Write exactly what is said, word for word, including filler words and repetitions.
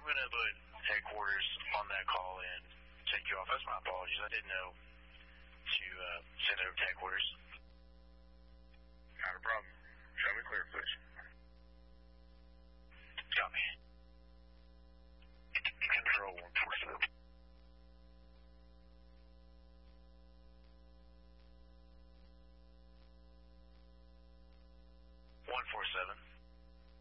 going to put headquarters on that call and take you off. That's my apologies. I didn't know to uh, send it over to headquarters.